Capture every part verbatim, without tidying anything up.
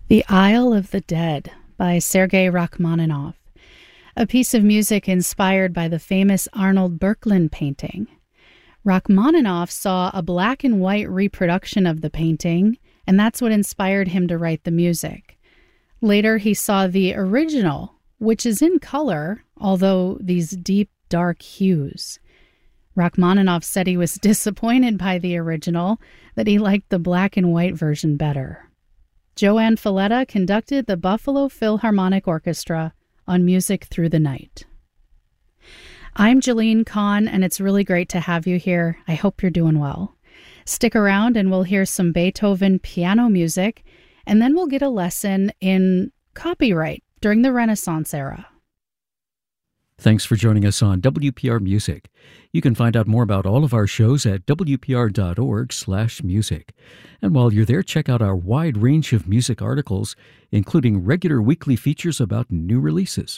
The Isle of the Dead by Sergei Rachmaninoff, a piece of music inspired by the famous Arnold Böcklin painting. Rachmaninoff saw a black and white reproduction of the painting, and that's what inspired him to write the music. Later, he saw the original, which is in color, although these deep, dark hues. Rachmaninoff said he was disappointed by the original, that he liked the black and white version better. Joanne Falletta conducted the Buffalo Philharmonic Orchestra on Music Through the Night. I'm Jalene Kahn, and it's really great to have you here. I hope you're doing well. Stick around and we'll hear some Beethoven piano music, and then we'll get a lesson in copyright during the Renaissance era. Thanks for joining us on W P R Music. You can find out more about all of our shows at w p r dot org slash music. And while you're there, check out our wide range of music articles, including regular weekly features about new releases.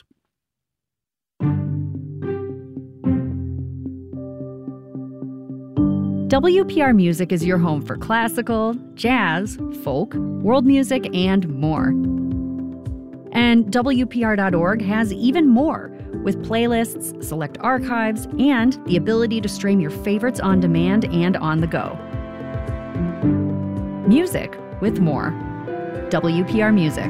W P R Music is your home for classical, jazz, folk, world music, and more. And W P R dot org has even more, with playlists, select archives, and the ability to stream your favorites on demand and on the go. Music with more. W P R Music.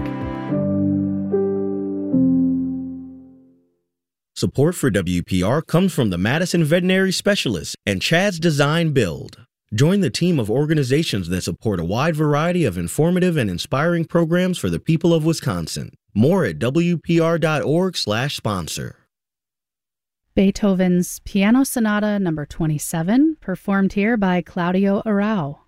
Support for W P R comes from the Madison Veterinary Specialists and Chad's Design Build. Join the team of organizations that support a wide variety of informative and inspiring programs for the people of Wisconsin. More at w p r dot org slash sponsor. Beethoven's Piano Sonata number twenty-seven, performed here by Claudio Arrau.